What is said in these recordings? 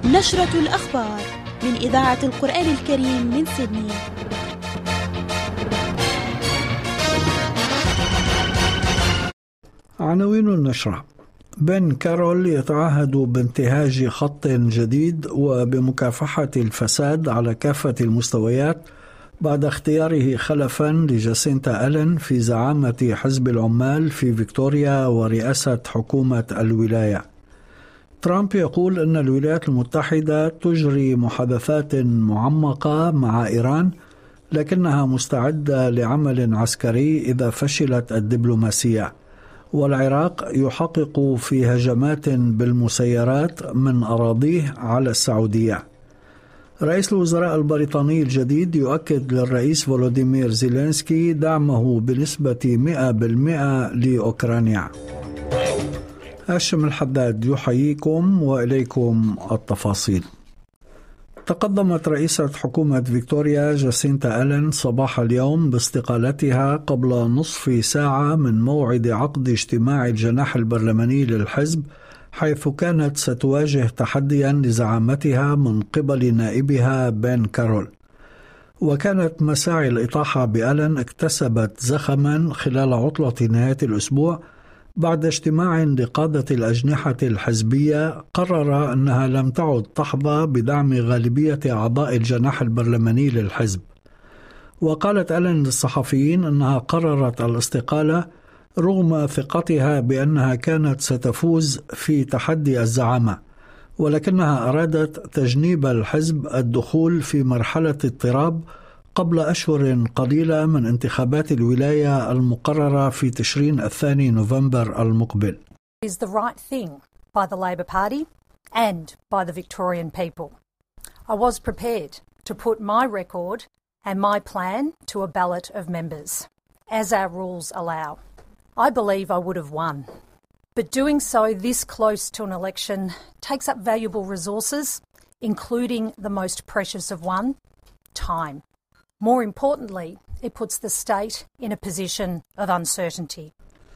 نشرة الأخبار من إذاعة القرآن الكريم من سيدني. عناوين النشرة: بن كارول يتعهد بانتهاج خط جديد وبمكافحة الفساد على كافة المستويات بعد اختياره خلفا لجاسينتا ألين في زعامة حزب العمال في فيكتوريا ورئاسة حكومة الولاية. ترامب يقول أن الولايات المتحدة تجري محادثات معمقة مع إيران، لكنها مستعدة لعمل عسكري إذا فشلت الدبلوماسية. والعراق يحقق في هجمات بالمسيرات من أراضيه على السعودية. رئيس الوزراء البريطاني الجديد يؤكد للرئيس فولوديمير زيلينسكي دعمه بنسبة 100% لأوكرانيا. هاشم الحداد يحييكم وإليكم التفاصيل. تقدمت رئيسة حكومة فيكتوريا جاسينتا ألين صباح اليوم باستقالتها قبل نصف ساعة من موعد عقد اجتماع الجناح البرلماني للحزب، حيث كانت ستواجه تحديا لزعامتها من قبل نائبها بن كارول. وكانت مساعي الإطاحة بألين اكتسبت زخما خلال عطلة نهاية الأسبوع بعد اجتماع لقادة الأجنحة الحزبية قرر أنها لم تعد تحظى بدعم غالبية أعضاء الجناح البرلماني للحزب. وقالت ألين للصحفيين أنها قررت الاستقالة رغم ثقتها بأنها كانت ستفوز في تحدي الزعامة، ولكنها أرادت تجنيب الحزب الدخول في مرحلة اضطراب قبل أشهر قليلة من انتخابات الولاية المقررة في تشرين الثاني نوفمبر المقبل. It is the right thing by the Labor Party and by the Victorian people. I was prepared to put my record and my plan to a ballot of members, as our rules allow. I believe I would have won. But doing so this close to an election takes up valuable resources, including the most precious of one, time. More importantly, it puts the state in a position of uncertainty.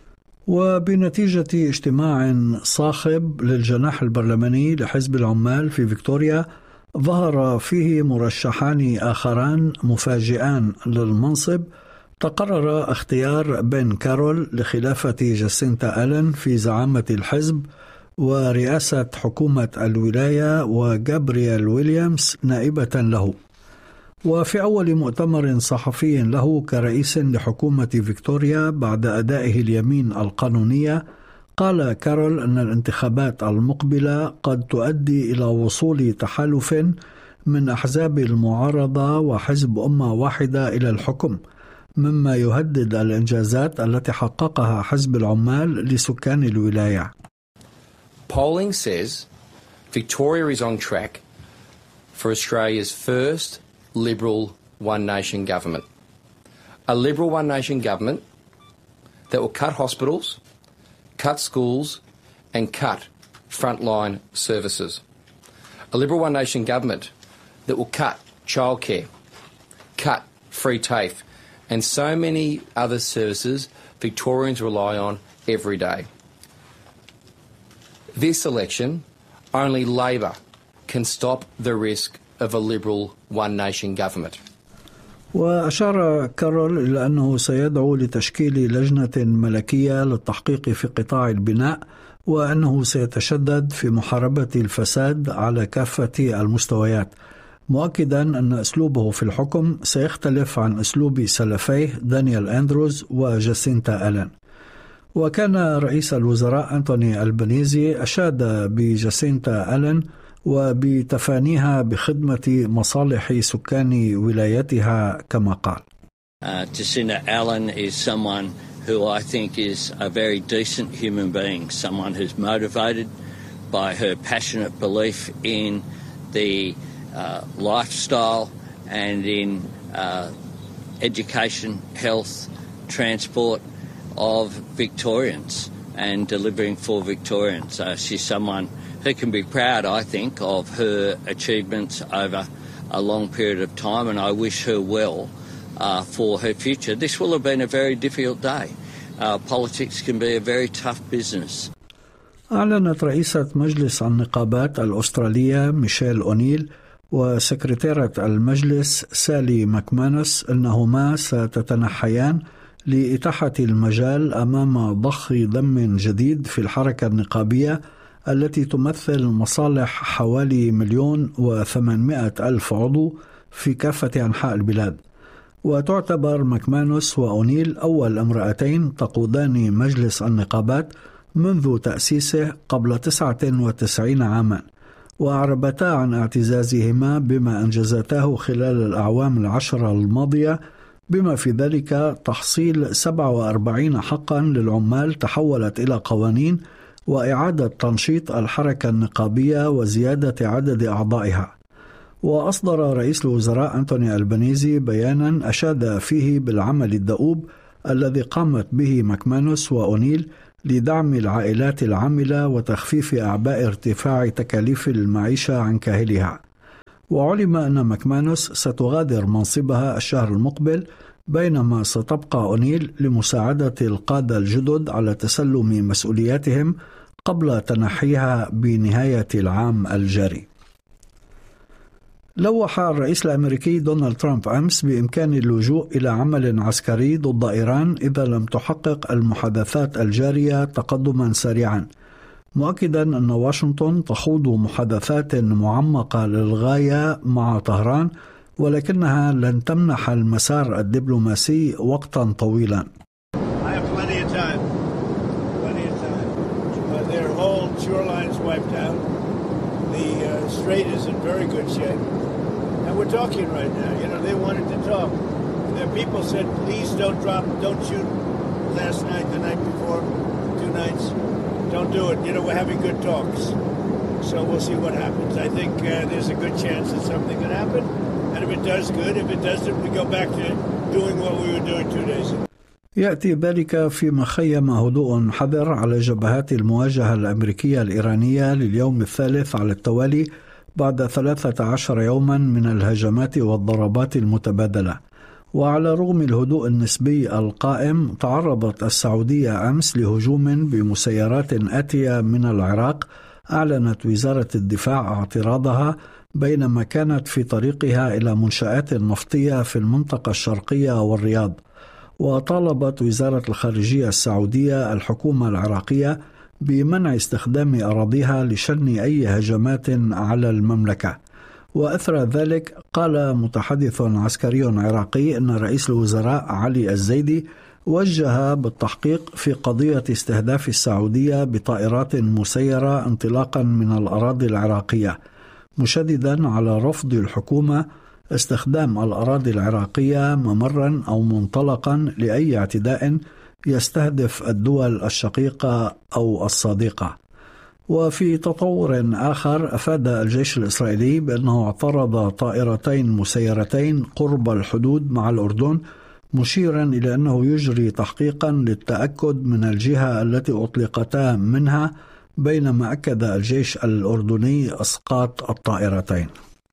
وبنتيجة اجتماع صاخب للجناح البرلماني لحزب العمال في فيكتوريا ظهر فيه مرشحان آخران مفاجئان للمنصب، تقرر اختيار بن كارول لخلافة جاسينتا ألين في زعامة الحزب ورئاسة حكومة الولاية، وجابرييل ويليامز نائبة له. وفي أول مؤتمر صحفي له كرئيس لحكومة فيكتوريا بعد أدائه اليمين القانونية، قال كارول أن الانتخابات المقبلة قد تؤدي إلى وصول تحالف من أحزاب المعارضة وحزب أمة واحدة إلى الحكم، مما يهدد الإنجازات التي حققها حزب العمال لسكان الولاية. Polling says Victoria is on track for Australia's first Liberal One Nation government. A Liberal One Nation government that will cut hospitals, cut schools and cut frontline services. A Liberal One Nation government that will cut childcare, cut free TAFE and so many other services Victorians rely on every day. This election, only Labor can stop the risk of a Liberal One Nation government. وأشار كارول إلى أنه سيدعو لتشكيل لجنة ملكية للتحقيق في قطاع البناء، وأنه سيتشدد في محاربة الفساد على كافة المستويات، مؤكدا أن أسلوبه في الحكم سيختلف عن أسلوب سلفيه دانيال أندروز وجاسينتا ألين. وكان رئيس الوزراء أنتوني ألبانيزي أشاد بجاسينتا ألين وبتفانيها بخدمة مصالح سكان ولايتها كما قال. Jacinta Allen is someone who I think is a very decent human being, someone who's motivated by her passionate belief in the lifestyle and in education, health, transport of Victorians and delivering for Victorians. She's someone who can be proud, I think, of her achievements over a long period of time, and I wish her well for her future. This will have been a very difficult day. Politics can be a very tough business. أعلنت رئيسة مجلس النقابات الأسترالية ميشيل أونيل وسكرتيرة المجلس سالي ماكمانوس أنهما ستتنحيان لإتاحة المجال أمام ضخ دم جديد في الحركة النقابية التي تمثل مصالح حوالي 1,800,000 عضو في كافة أنحاء البلاد. وتعتبر ماكمانوس وأونيل أول امرأتين تقودان مجلس النقابات منذ تأسيسه قبل 99 عاما، وأعربتا عن اعتزازهما بما أنجزتاه خلال الأعوام 10 الماضية، بما في ذلك تحصيل 47 حقا للعمال تحولت إلى قوانين، وإعادة تنشيط الحركة النقابية وزيادة عدد أعضائها. وأصدر رئيس الوزراء أنتوني ألبانيزي بيانا أشاد فيه بالعمل الدؤوب الذي قامت به ماكمانوس وأونيل لدعم العائلات العاملة وتخفيف أعباء ارتفاع تكاليف المعيشة عن كاهلها. وعلم أن ماكمانوس ستغادر منصبها الشهر المقبل، بينما ستبقى أونيل لمساعدة القادة الجدد على تسلم مسؤولياتهم قبل تنحيها بنهاية العام الجاري. لوح الرئيس الأمريكي دونالد ترامب أمس بإمكان اللجوء إلى عمل عسكري ضد إيران إذا لم تحقق المحادثات الجارية تقدما سريعا، مؤكدا أن واشنطن تخوض محادثات معمقة للغاية مع طهران، ولكنها لن تمنح المسار الدبلوماسي وقتا طويلا. And we're talking right now. You know, they wanted to talk. Their people said, please don't shoot last night, the night before, 2 nights. Don't do it. You know, we're having good talks. So we'll see what happens. I think there's a good chance that something could happen. And if it does, good. If it doesn't, we go back to doing what we were doing 2 days ago. يأتي ذلك فيما خيم هدوء حذر على جبهات المواجهة الأمريكية الإيرانية لليوم الثالث على التوالي بعد 13 يوما من الهجمات والضربات المتبادلة. وعلى رغم الهدوء النسبي القائم، تعرضت السعودية أمس لهجوم بمسيرات آتية من العراق، أعلنت وزارة الدفاع اعتراضها بينما كانت في طريقها إلى منشآت نفطية في المنطقة الشرقية والرياض. وطالبت وزارة الخارجية السعودية الحكومة العراقية بمنع استخدام أراضيها لشن أي هجمات على المملكة. وأثر ذلك قال متحدث عسكري عراقي أن رئيس الوزراء علي الزيدي وجه بالتحقيق في قضية استهداف السعودية بطائرات مسيرة انطلاقا من الأراضي العراقية، مشددا على رفض الحكومة استخدام الأراضي العراقية ممرا أو منطلقا لأي اعتداء يستهدف الدول الشقيقة أو الصديقة. وفي تطور آخر، أفاد الجيش الإسرائيلي بأنه اعترض طائرتين مسيرتين قرب الحدود مع الأردن، مشيرا إلى أنه يجري تحقيقا للتأكد من الجهة التي أطلقتا منها، بينما أكد الجيش الأردني إسقاط الطائرتين.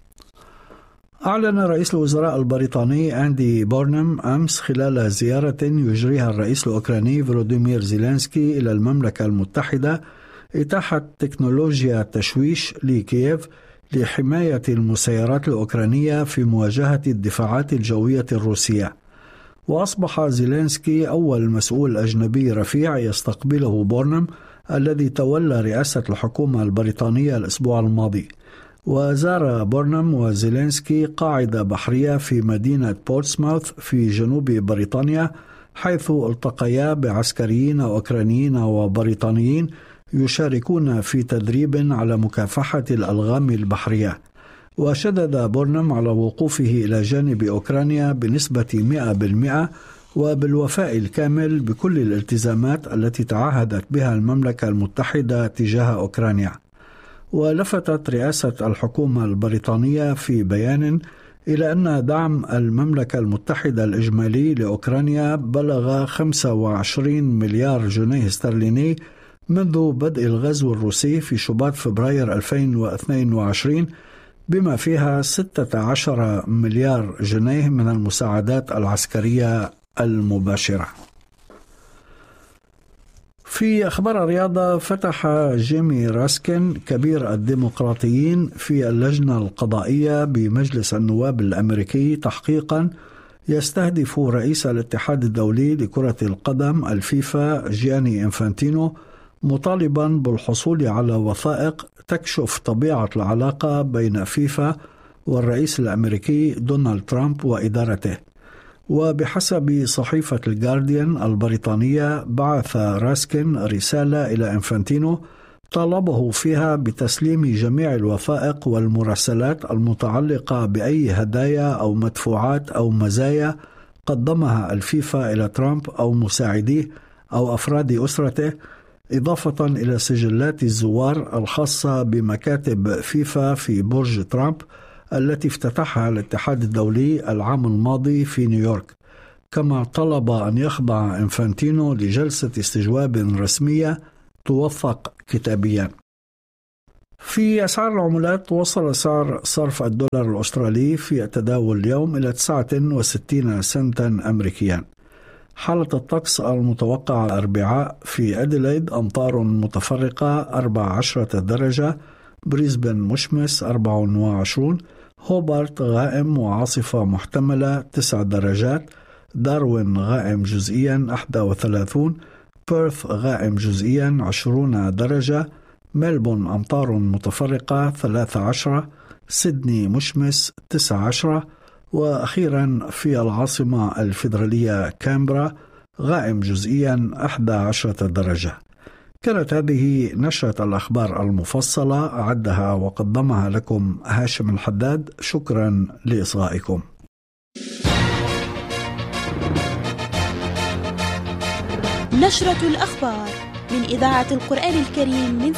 أعلن رئيس الوزراء البريطاني أندي بورنم أمس خلال زيارة يجريها الرئيس الأوكراني فلوديمير زيلينسكي إلى المملكة المتحدة إتاحة تكنولوجيا تشويش لكييف لحماية المسيرات الأوكرانية في مواجهة الدفاعات الجوية الروسية. وأصبح زيلينسكي أول مسؤول أجنبي رفيع يستقبله بورنم الذي تولى رئاسة الحكومة البريطانية الأسبوع الماضي. وزار بورنم وزيلينسكي قاعدة بحرية في مدينة بورتسماوث في جنوب بريطانيا، حيث التقيا بعسكريين أوكرانيين وبريطانيين يشاركون في تدريب على مكافحة الألغام البحرية. وشدد بورنم على وقوفه إلى جانب أوكرانيا بنسبة 100% وبالوفاء الكامل بكل الالتزامات التي تعهدت بها المملكة المتحدة تجاه أوكرانيا. ولفتت رئاسة الحكومة البريطانية في بيان إلى أن دعم المملكة المتحدة الإجمالي لأوكرانيا بلغ 25 مليار جنيه استرليني منذ بدء الغزو الروسي في شباط فبراير 2022، بما فيها 16 مليار جنيه من المساعدات العسكرية المباشرة. في في أخبار الرياضة، فتح جيمي راسكين كبير الديمقراطيين في اللجنة القضائية بمجلس النواب الأمريكي تحقيقا يستهدف رئيس الاتحاد الدولي لكرة القدم الفيفا جياني إنفانتينو، مطالبا بالحصول على وثائق تكشف طبيعة العلاقة بين فيفا والرئيس الأمريكي دونالد ترامب وإدارته. وبحسب صحيفة الجارديان البريطانية، بعث راسكين رسالة إلى إنفانتينو طالبه فيها بتسليم جميع الوثائق والمراسلات المتعلقة بأي هدايا أو مدفوعات أو مزايا قدمها الفيفا إلى ترامب أو مساعديه أو أفراد أسرته، إضافة إلى سجلات الزوار الخاصة بمكاتب فيفا في برج ترامب التي افتتحها الاتحاد الدولي العام الماضي في نيويورك. كما طلب أن يخضع إنفانتينو لجلسة استجواب رسمية توثق كتابيا. في أسعار العملات، وصل سعر صرف الدولار الأسترالي في التداول اليوم إلى 69 سنتا أمريكيا. حالة الطقس المتوقعة الأربعاء: في أديلايد أمطار متفرقة 14 درجة، بريسبن مشمس 24، هوبارت غائم وعاصفة محتملة 9 درجات، داروين غائم جزئيا 31، بيرث غائم جزئيا 20 درجة، ملبون أمطار متفرقة 13، سيدني مشمس 19، وأخيرا في العاصمة الفيدرالية كامبرا غائم جزئيا 11 درجة. كانت هذه نشرة الأخبار المفصلة، أعدها وقدمها لكم هاشم الحداد. شكرا لإصغائكم. نشرة الأخبار من إذاعة القرآن الكريم من